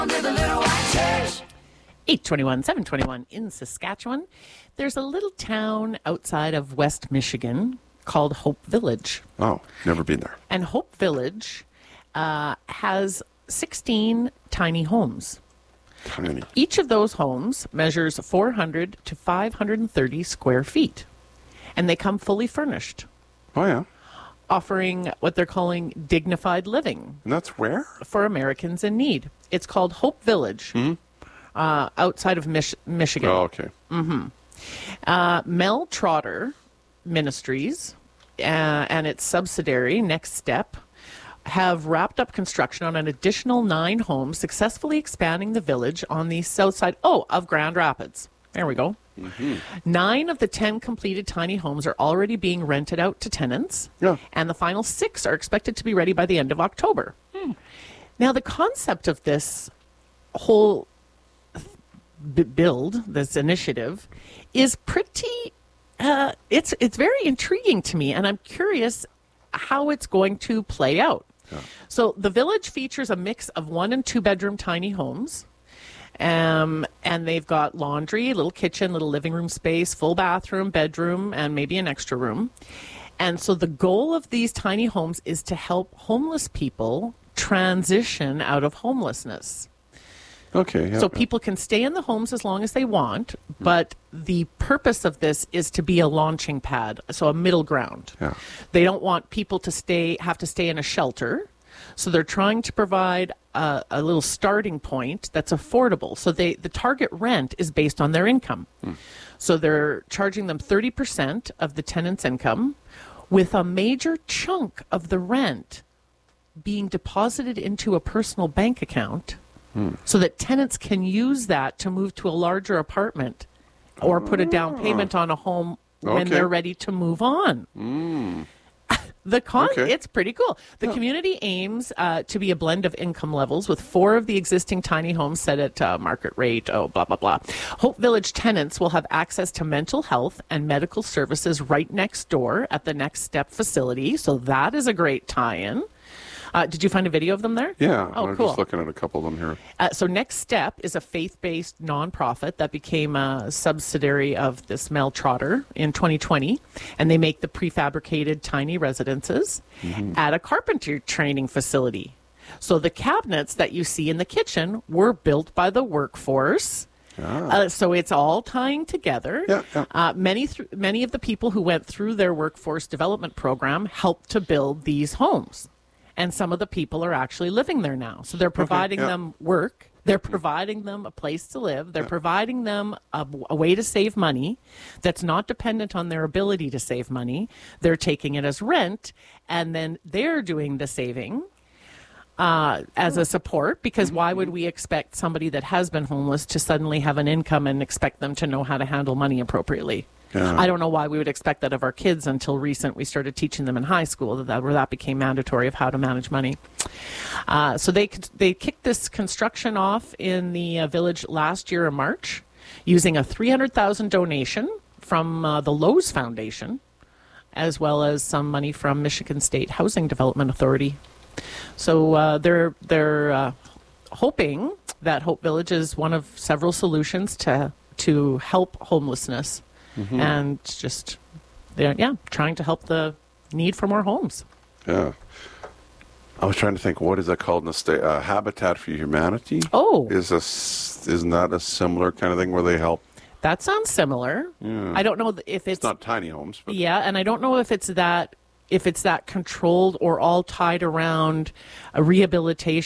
821, 721 in Saskatchewan. There's a little town outside of West Michigan called Hope Village. Oh, never been there. And Hope Village has 16 tiny homes. Tiny. Each of those homes measures 400 to 530 square feet. And they come fully furnished, Oh, yeah. offering what they're calling dignified living And that's where? for Americans in need. It's called Hope Village, outside of Michigan. Oh, okay. Mel Trotter Ministries and its subsidiary, Next Step, have wrapped up construction on an additional 9 homes, successfully expanding the village on the south side of Grand Rapids. There we go. 9 of the 10 completed tiny homes are already being rented out to tenants, and the final 6 are expected to be ready by the end of October. Now, the concept of this whole this initiative, is pretty, it's very intriguing to me, and I'm curious how it's going to play out. So the village features a mix of 1 and 2 bedroom tiny homes. And they've got laundry, little kitchen, little living room space, full bathroom, bedroom, and maybe an extra room. And so the goal of these tiny homes is to help homeless people transition out of homelessness. Okay. Yeah, So people can stay in the homes as long as they want, but the purpose of this is to be a launching pad, so a middle ground. Yeah. They don't want people to have to stay in a shelter. So they're trying to provide a little starting point that's affordable. So the target rent is based on their income. So they're charging them 30% of the tenant's income, with a major chunk of the rent being deposited into a personal bank account, so that tenants can use that to move to a larger apartment or put a down payment on a home when they're ready to move on. It's pretty cool. The community aims to be a blend of income levels, with 4 of the existing tiny homes set at market rate, blah, blah, blah. Hope Village tenants will have access to mental health and medical services right next door at the Next Step facility. So that is a great tie-in. Did you find a video of them there? Yeah, Oh, I'm cool. just looking at a couple of them here. So Next Step is a faith-based nonprofit that became a subsidiary of this Mel Trotter in 2020, and they make the prefabricated tiny residences at a carpentry training facility. So the cabinets that you see in the kitchen were built by the workforce. So it's all tying together. Many of the people who went through their workforce development program helped to build these homes. And some of the people are actually living there now. So they're providing them work. They're providing them a place to live. They're providing them a way to save money that's not dependent on their ability to save money. They're taking it as rent, and then they're doing the saving as a support, because why would we expect somebody that has been homeless to suddenly have an income and expect them to know how to handle money appropriately? I don't know why we would expect that of our kids until recent. We started teaching them in high school where that became mandatory of how to manage money. So they kicked this construction off in the village last year in March, using a $300,000 donation from the Lowe's Foundation, as well as some money from Michigan State Housing Development Authority. So they're hoping that Hope Village is one of several solutions to help homelessness. And just, they're trying to help the need for more homes. Yeah. I was trying to think, what is that called in the state? Habitat for Humanity? Oh. Isn't that a similar kind of thing where they help? That sounds similar. Yeah. I don't know if it's not tiny homes. But and I don't know if it's that controlled or all tied around a rehabilitation